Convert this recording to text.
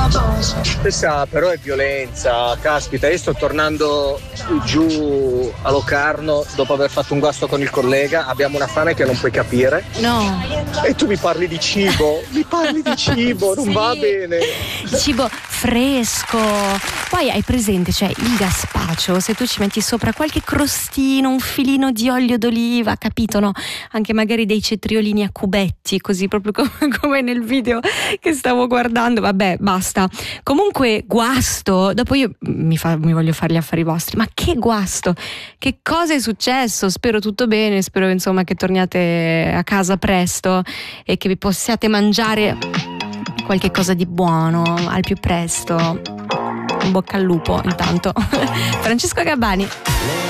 Questa però è violenza, caspita, io sto tornando giù a Locarno dopo aver fatto un guasto con il collega, abbiamo una fame che non puoi capire. No. E tu mi parli di cibo, non Sì. va bene. Il cibo fresco. Poi hai presente, cioè il gazpacio, se tu ci metti sopra qualche crostino, un filino di olio d'oliva, capito, no? Anche magari dei cetriolini a cubetti, così proprio come nel video che stavo guardando. Vabbè, basta. Comunque guasto, dopo io mi voglio fare gli affari vostri, ma che guasto, che cosa è successo? Spero tutto bene, spero insomma che torniate a casa presto e che vi possiate mangiare qualche cosa di buono al più presto. In bocca al lupo intanto. Francesco Gabbani.